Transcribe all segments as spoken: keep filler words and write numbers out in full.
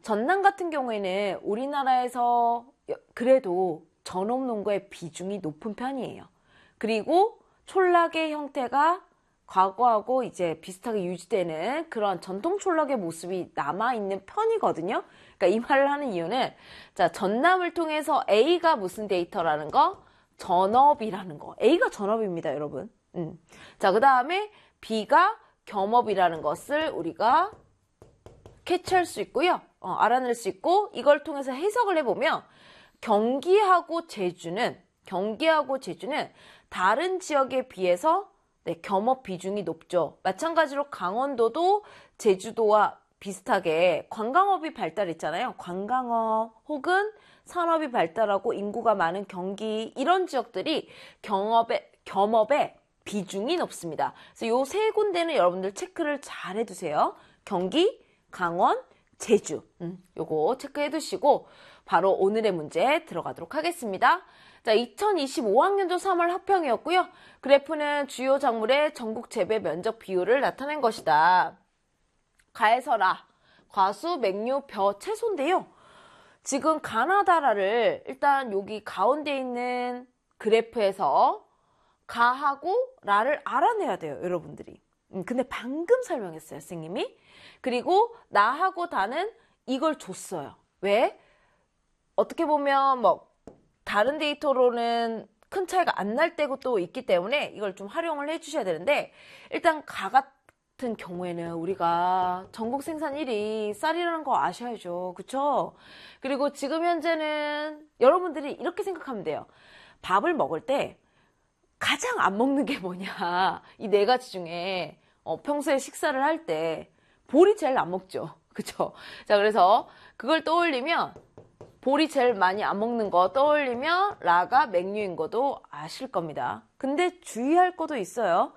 전남 같은 경우에는 우리나라에서 그래도 전업농가의 비중이 높은 편이에요. 그리고 촌락의 형태가 과거하고 이제 비슷하게 유지되는 그런 전통 촌락의 모습이 남아있는 편이거든요. 그러니까 이 말을 하는 이유는, 자, 전남을 통해서 A가 무슨 데이터라는 거? 전업이라는 거. A가 전업입니다, 여러분. 음. 자, 그 다음에 B가 겸업이라는 것을 우리가 캐치할 수 있고요. 어, 알아낼 수 있고, 이걸 통해서 해석을 해보면, 경기하고 제주는, 경기하고 제주는 다른 지역에 비해서 네, 겸업 비중이 높죠. 마찬가지로 강원도도 제주도와 비슷하게 관광업이 발달했잖아요. 관광업 혹은 산업이 발달하고 인구가 많은 경기, 이런 지역들이 경업에, 겸업에 비중이 높습니다. 그래서 요 세 군데는 여러분들 체크를 잘 해두세요. 경기, 강원, 제주. 음, 요거 체크해 두시고 바로 오늘의 문제 들어가도록 하겠습니다. 자, 이천이십오 학년도 삼월 합평이었고요. 그래프는 주요 작물의 전국 재배 면적 비율을 나타낸 것이다. 가에서라, 과수, 맹류, 벼, 채소인데요. 지금 가나다라를 일단 여기 가운데 있는 그래프에서 가하고 라를 알아내야 돼요, 여러분들이. 음, 근데 방금 설명했어요, 선생님이. 그리고 나하고 다는 이걸 줬어요. 왜? 어떻게 보면 뭐 다른 데이터로는 큰 차이가 안 날 때고 또 있기 때문에 이걸 좀 활용을 해주셔야 되는데, 일단 가 같은 경우에는 우리가 전국 생산 일 위 쌀이라는 거 아셔야죠. 그쵸? 그리고 지금 현재는 여러분들이 이렇게 생각하면 돼요. 밥을 먹을 때 가장 안 먹는 게 뭐냐, 이 네 가지 중에 어, 평소에 식사를 할 때 보리 제일 안 먹죠. 그쵸? 자, 그래서 그걸 떠올리면 보리 제일 많이 안 먹는 거 떠올리면 라가 맹류인 것도 아실 겁니다. 근데 주의할 것도 있어요.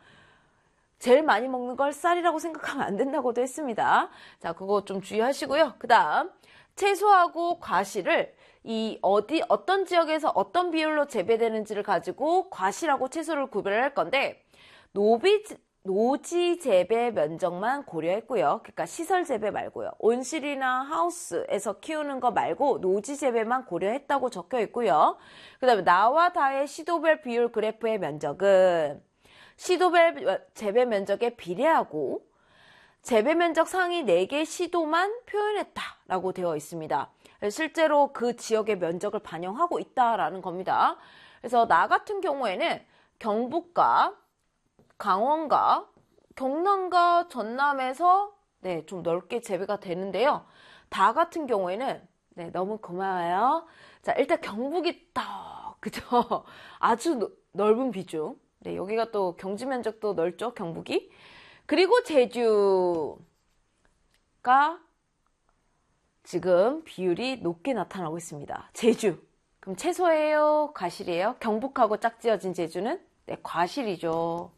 제일 많이 먹는 걸 쌀이라고 생각하면 안 된다고도 했습니다. 자, 그거 좀 주의하시고요. 그 다음, 채소하고 과실을 이 어디, 어떤 지역에서 어떤 비율로 재배되는지를 가지고 과실하고 채소를 구별을 할 건데, 노비, 노지 재배 면적만 고려했고요. 그러니까 시설 재배 말고요. 온실이나 하우스에서 키우는 거 말고 노지 재배만 고려했다고 적혀 있고요. 그 다음에 나와 다의 시도별 비율 그래프의 면적은 시도별 재배 면적에 비례하고 재배 면적 상위 네 개 시도만 표현했다라고 되어 있습니다. 실제로 그 지역의 면적을 반영하고 있다라는 겁니다. 그래서 나 같은 경우에는 경북과 강원과 경남과 전남에서 네, 좀 넓게 재배가 되는데요. 다 같은 경우에는 네, 너무 고마워요. 자, 일단 경북이 딱, 그죠? 아주 노, 넓은 비중. 네, 여기가 또 경지 면적도 넓죠, 경북이. 그리고 제주가 지금 비율이 높게 나타나고 있습니다. 제주. 그럼 채소예요? 과실이에요? 경북하고 짝지어진 제주는 네, 과실이죠.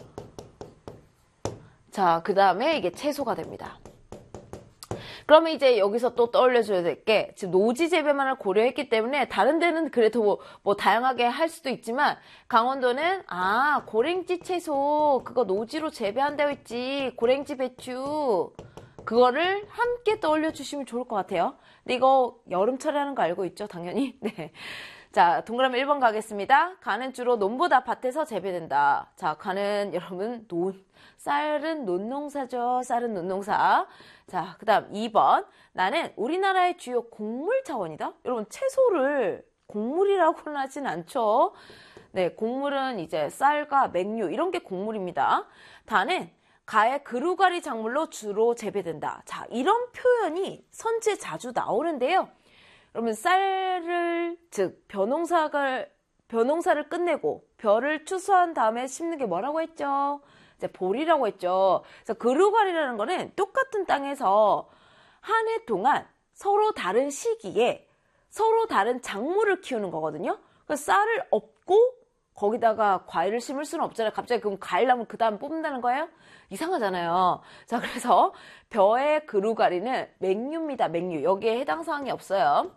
자, 그 다음에 이게 채소가 됩니다. 그러면 이제 여기서 또 떠올려줘야 될 게, 지금 노지 재배만을 고려했기 때문에 다른 데는 그래도 뭐, 뭐 다양하게 할 수도 있지만, 강원도는 아, 고랭지 채소 그거 노지로 재배한다고 했지, 고랭지 배추 그거를 함께 떠올려 주시면 좋을 것 같아요. 근데 이거 여름철에 하는 거 알고 있죠, 당연히. 네. 자, 동그라미 일 번 가겠습니다. 가는 주로 논보다 밭에서 재배된다. 자, 가는 여러분 논, 쌀은 논농사죠. 쌀은 논농사. 자, 그 다음 이 번. 나는 우리나라의 주요 곡물 자원이다. 여러분, 채소를 곡물이라고는 하진 않죠. 네, 곡물은 이제 쌀과 맹류 이런 게 곡물입니다. 다는 가의 그루가리 작물로 주로 재배된다. 자, 이런 표현이 선지에 자주 나오는데요. 그러면 쌀을, 즉 벼농사를 벼농사를 끝내고 벼를 추수한 다음에 심는 게 뭐라고 했죠? 이제 보리라고 했죠. 그래서 그루가리라는 거는 똑같은 땅에서 한 해 동안 서로 다른 시기에 서로 다른 작물을 키우는 거거든요. 그래서 쌀을 엎고 거기다가 과일을 심을 수는 없잖아요. 갑자기 그럼 과일 나면 그 다음 뽑는다는 거예요? 이상하잖아요. 자, 그래서 벼의 그루가리는 맹류입니다. 맹류. 여기에 해당 사항이 없어요.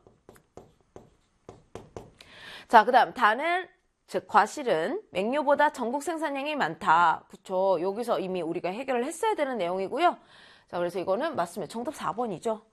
자, 그 다음 다는, 즉 과실은 맹류보다 전국 생산량이 많다. 그쵸? 여기서 이미 우리가 해결을 했어야 되는 내용이고요. 자, 그래서 이거는 맞습니다. 정답 사 번이죠.